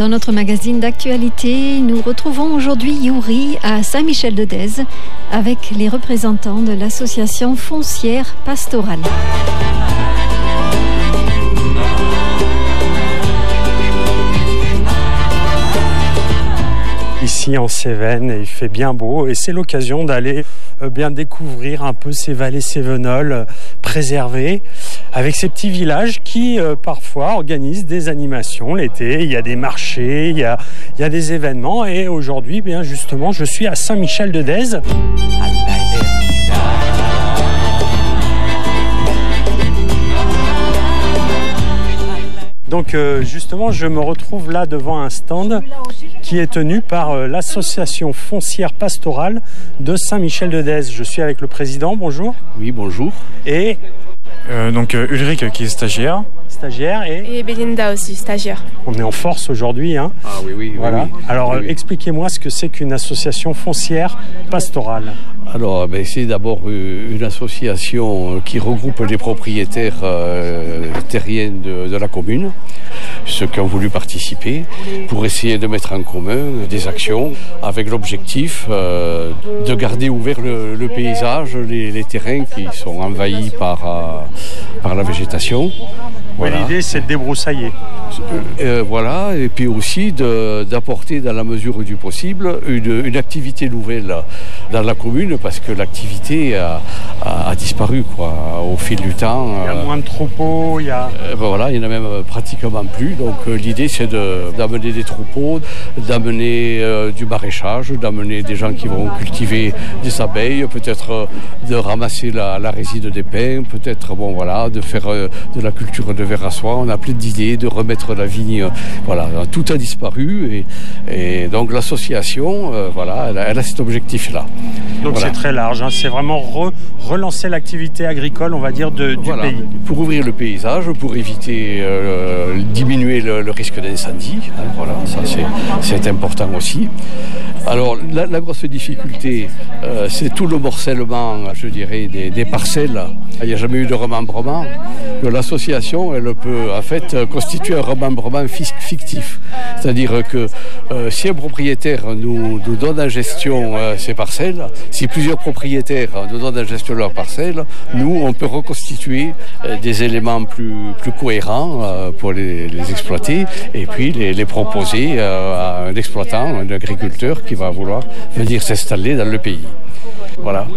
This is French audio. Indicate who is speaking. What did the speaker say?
Speaker 1: Dans notre magazine d'actualité, nous retrouvons aujourd'hui Yuri à Saint-Michel-de-Dèze avec les représentants de l'association foncière pastorale.
Speaker 2: Ici en Cévennes, il fait bien beau et c'est l'occasion d'aller bien découvrir un peu ces vallées cévenoles préservées avec ces petits villages qui parfois organisent des animations l'été. Il y a des marchés, il y a des événements et aujourd'hui, bien justement, je suis à Saint-Michel-de-Dèze. Donc justement, je me retrouve là devant un stand qui est tenu par l'association foncière pastorale de Saint-Michel-de-Dèze. Je suis avec le président, bonjour.
Speaker 3: Oui, bonjour.
Speaker 2: Et
Speaker 4: Ulrich qui est stagiaire.
Speaker 5: Et Belinda aussi, stagiaire.
Speaker 2: On est en force aujourd'hui. Hein.
Speaker 3: Ah oui.
Speaker 2: Voilà.
Speaker 3: Oui.
Speaker 2: Alors expliquez-moi ce que c'est qu'une association foncière pastorale.
Speaker 3: Alors, c'est d'abord une association qui regroupe les propriétaires terriens de la commune, ceux qui ont voulu participer, pour essayer de mettre en commun des actions avec l'objectif de garder ouvert le paysage, les terrains qui sont envahis par la végétation.
Speaker 2: Voilà. L'idée, c'est de débroussailler.
Speaker 3: Voilà, et puis aussi d'apporter dans la mesure du possible une activité nouvelle dans la commune, parce que l'activité a disparu au fil du temps.
Speaker 2: Il y a moins de troupeaux, il y
Speaker 3: en a même pratiquement plus. Donc l'idée, c'est d'amener des troupeaux, d'amener du maraîchage, d'amener des gens qui vont cultiver des abeilles, peut-être de ramasser la résine des pins, peut-être de faire de la culture de verre à soie. On a plein d'idées de remettre la vigne. Voilà, tout a disparu et donc l'association, elle a cet objectif-là.
Speaker 2: Donc c'est très large, hein. C'est vraiment relancer l'activité agricole, on va dire, du pays.
Speaker 3: Pour ouvrir le paysage, pour éviter, diminuer le risque d'incendie. Hein, ça c'est important aussi. Alors la grosse difficulté, c'est tout le morcellement, je dirais, des parcelles. Il n'y a jamais eu de remembrement. L'association, elle peut en fait constituer un remembrement fictif. C'est-à-dire que si un propriétaire nous donne en gestion ses parcelles, si plusieurs propriétaires nous donnent en gestion leurs parcelles, nous, on peut reconstituer des éléments plus cohérents pour les exploiter et puis les proposer à un exploitant, un agriculteur qui va vouloir venir s'installer dans le pays. Voilà.